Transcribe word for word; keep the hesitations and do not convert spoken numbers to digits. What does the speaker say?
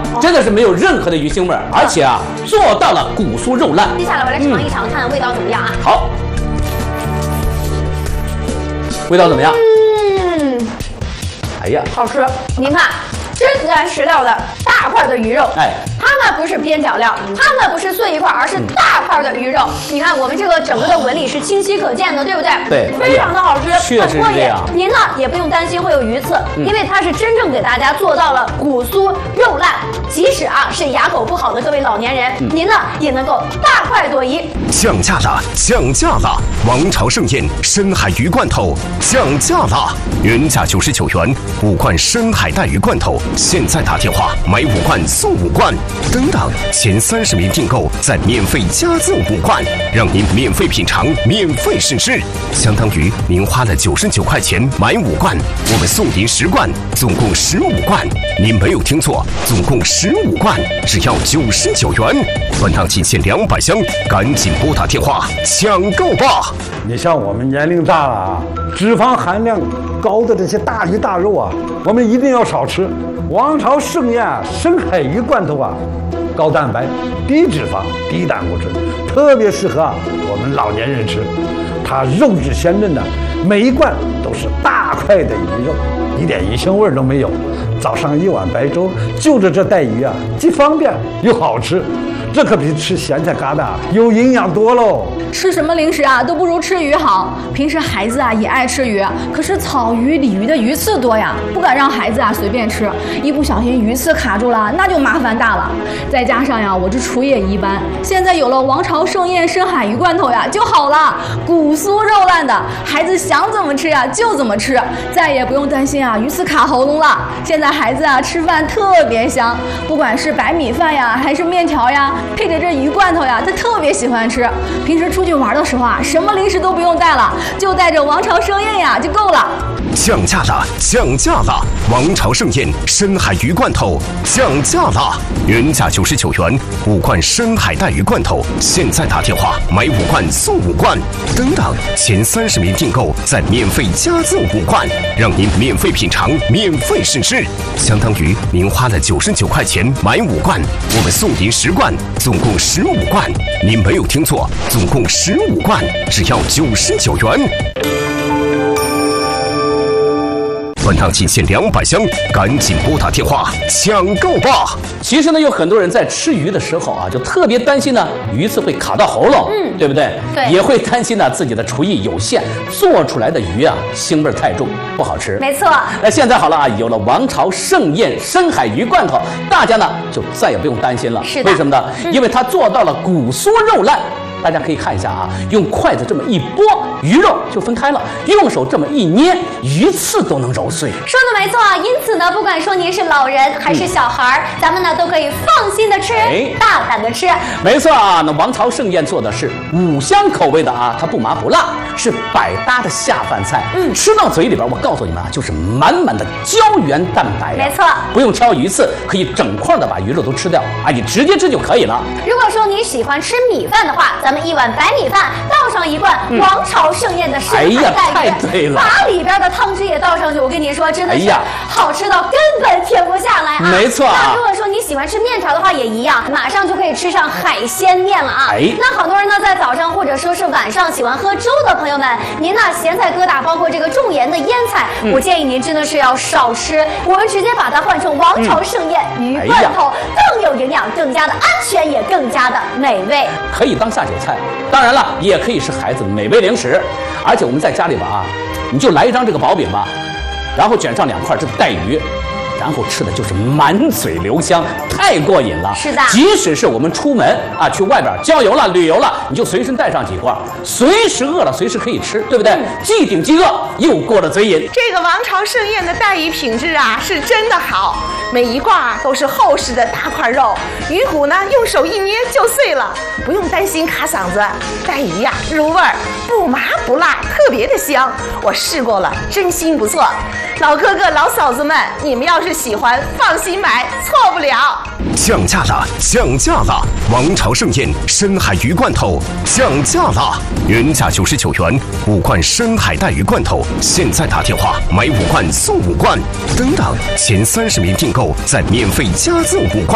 真的是没有任何的鱼腥味，而且啊，做到了骨酥肉烂。 接下来我来尝一尝，看看味道怎么样啊？ 好，味道怎么样？ 嗯， 哎呀， 好吃。您看，真自然实料的大块的鱼肉， 哎， 它呢不是边角料，它呢不是碎一块，而是大块的鱼肉。你看我们这个整个的纹理是清晰可见的，对不对？ 对， 非常的好吃， 确实是这样。 您呢也不用担心会有鱼刺，因为它是真正给大家做到了骨酥肉烂。即使啊是牙口不好的各位老年人，您呢也能够大快朵颐。 降价了，降价了！王朝盛宴深海鱼罐头降价了，原价九十九元，五罐深海带鱼罐头，现在打电话买五罐送五罐，等等，前三十名订购再免费加赠五罐，让您免费品尝，免费试吃，相当于您花了九十九块钱买五罐，我们送您十罐，总共十五罐。您没有听错，总共十五罐，只要九十九元。本档仅限两百箱，赶紧拨打电话抢购吧！ 你像我们年龄大了啊，脂肪含量高的这些大鱼大肉啊，我们一定要少吃。王朝盛宴啊，深海鱼罐头啊，高蛋白、低脂肪、低胆固醇，特别适合啊我们老年人吃。它肉质鲜嫩的，每一罐都是大块的鱼肉，一点鱼腥味都没有。早上一碗白粥，就着这带鱼啊，既方便又好吃。这可比吃咸菜疙瘩有营养多喽！ 吃什么零食啊，都不如吃鱼好。平时孩子啊也爱吃鱼，可是草鱼、鲤鱼的鱼刺多呀，不敢让孩子啊随便吃，一不小心鱼刺卡住了，那就麻烦大了。再加上呀，我这厨艺也一般，现在有了王朝盛宴深海鱼罐头呀，就好了，骨酥肉烂的，孩子想怎么吃呀就怎么吃，再也不用担心啊鱼刺卡喉咙了。现在孩子啊吃饭特别香，不管是白米饭呀，还是面条呀。配着这鱼罐头呀，他特别喜欢吃。平时出去玩的时候啊，什么零食都不用带了，就带着王朝盛宴呀就够了。 降价了，降价了！王朝盛宴深海鱼罐头降价了，原价九十九元，五罐深海带鱼罐头，现在打电话买五罐送五罐，等等，前三十名订购再免费加赠五罐，让您免费品尝，免费试吃，相当于您花了九十九块钱买五罐，我们送您十罐，总共十五罐。您没有听错，总共十五罐，只要九十九元。本档仅限两百箱，赶紧拨打电话抢购吧！ 其实呢，有很多人在吃鱼的时候啊，就特别担心呢，鱼刺会卡到喉咙，嗯，对不对？ 对， 也会担心呢自己的厨艺有限，做出来的鱼啊腥味太重，不好吃。 没错。 那现在好了啊，有了王朝盛宴深海鱼罐头，大家呢就再也不用担心了。 是的。 为什么呢？嗯、因为它做到了骨酥肉烂。大家可以看一下啊，用筷子这么一拨，鱼肉就分开了；用手这么一捏，鱼刺都能揉碎。 说的没错，因此呢，不管说您是老人还是小孩，嗯、咱们呢都可以放心的吃，哎、大胆的吃。 没错啊，那王朝盛宴做的是五香口味的啊，它不麻不辣，是百搭的下饭菜。嗯，吃到嘴里边，我告诉你们啊，就是满满的胶原蛋白、啊。 没错， 不用挑鱼刺，可以整块的把鱼肉都吃掉啊，你直接吃就可以了。 如果说你喜欢吃米饭的话，咱们一碗白米饭倒上一罐王朝盛宴的深海带鱼， 哎呀，太对了， 把里边的汤汁也倒上去，我跟你说，真的是好吃到根本停不下来啊！ 没错、啊。 那如果说你喜欢吃面条的话，也一样，马上就可以吃上海鲜面了啊！哎，那很多人呢，在早上或者说是晚上喜欢喝粥的朋友们，您呢咸菜疙瘩，包括这个重盐的腌菜，嗯、我建议您真的是要少吃，我们直接把它换成王朝盛宴、嗯、鱼罐头，哎、更有营养，更加的安全，也更加的美味， 可以当下酒菜。当然了，也可以是孩子美味零食，而且我们在家里边啊，你就来一张这个薄饼吧，然后卷上两块这个带鱼，然后吃的就是满嘴留香，太过瘾了。 是的， 即使是我们出门啊，去外边郊游了、旅游了，你就随身带上几块，随时饿了随时可以吃，对不对？嗯、既顶饥饿，又过了嘴瘾。 这个王朝盛宴的带鱼品质啊，是真的好，每一块都是厚实的大块肉，鱼骨呢用手一捏就碎了，不用担心卡嗓子。带鱼呀、啊、入味儿，不麻不辣，特别的香。我试过了，真心不错。老哥哥老嫂子们，你们要是喜欢，放心买，错不了。 降价了，降价了！王朝盛宴深海鱼罐头降价了，原价九十九元，五罐深海带鱼罐头，现在打电话买五罐送五罐，等等，前三十名订购再免费加赠五罐。